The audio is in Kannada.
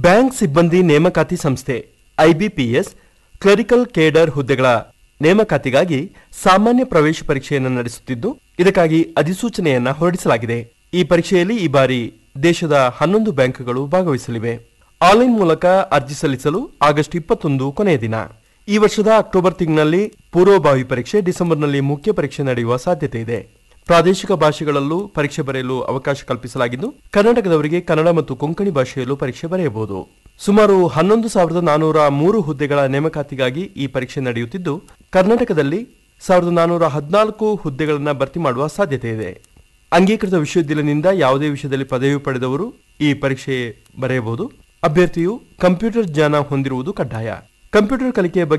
ಬ್ಯಾಂಕ್ ಸಿಬ್ಬಂದಿ ನೇಮಕಾತಿ ಸಂಸ್ಥೆ ಐಬಿಪಿಎಸ್ ಕ್ಲರಿಕಲ್ ಕೇಡರ್ ಹುದ್ದೆಗಳ ನೇಮಕಾತಿಗಾಗಿ ಸಾಮಾನ್ಯ ಪ್ರವೇಶ ಪರೀಕ್ಷೆಯನ್ನು ನಡೆಸುತ್ತಿದ್ದು ಇದಕ್ಕಾಗಿ ಅಧಿಸೂಚನೆಯನ್ನ ಹೊರಡಿಸಲಾಗಿದೆ. ಈ ಪರೀಕ್ಷೆಯಲ್ಲಿ ಈ ಬಾರಿ ದೇಶದ 11 ಬ್ಯಾಂಕ್ಗಳು ಭಾಗವಹಿಸಲಿವೆ. ಆನ್ಲೈನ್ ಮೂಲಕ ಅರ್ಜಿ ಸಲ್ಲಿಸಲು ಆಗಸ್ಟ್ 21 ಕೊನೆಯ ದಿನ. ಈ ವರ್ಷದ ಅಕ್ಟೋಬರ್ ತಿಂಗಳಲ್ಲಿ ಪೂರ್ವಭಾವಿ ಪರೀಕ್ಷೆ, ಡಿಸೆಂಬರ್ನಲ್ಲಿ ಮುಖ್ಯ ಪರೀಕ್ಷೆ ನಡೆಯುವ ಸಾಧ್ಯತೆ ಇದೆ. ಪ್ರಾದೇಶಿಕ ಭಾಷೆಗಳಲ್ಲೂ ಪರೀಕ್ಷೆ ಬರೆಯಲು ಅವಕಾಶ ಕಲ್ಪಿಸಲಾಗಿದ್ದು ಕರ್ನಾಟಕದವರಿಗೆ ಕನ್ನಡ ಮತ್ತು ಕೊಂಕಣಿ ಭಾಷೆಯಲ್ಲೂ ಪರೀಕ್ಷೆ ಬರೆಯಬಹುದು. ಸುಮಾರು 11,403 ಹುದ್ದೆಗಳ ನೇಮಕಾತಿಗಾಗಿ ಈ ಪರೀಕ್ಷೆ ನಡೆಯುತ್ತಿದ್ದು ಕರ್ನಾಟಕದಲ್ಲಿ 1,414 ಹುದ್ದೆಗಳನ್ನು ಭರ್ತಿ ಮಾಡುವ ಸಾಧ್ಯತೆ ಇದೆ. ಅಂಗೀಕೃತ ವಿಶ್ವವಿದ್ಯಾಲಯದಿಂದ ಯಾವುದೇ ವಿಷಯದಲ್ಲಿ ಪದವಿ ಪಡೆದವರು ಈ ಪರೀಕ್ಷೆ ಬರೆಯಬಹುದು. ಅಭ್ಯರ್ಥಿಯು ಕಂಪ್ಯೂಟರ್ ಜ್ಞಾನ ಹೊಂದಿರುವುದು ಕಡ್ಡಾಯ. ಕಂಪ್ಯೂಟರ್ ಕಲಿಕೆಯ ಬಗ್ಗೆ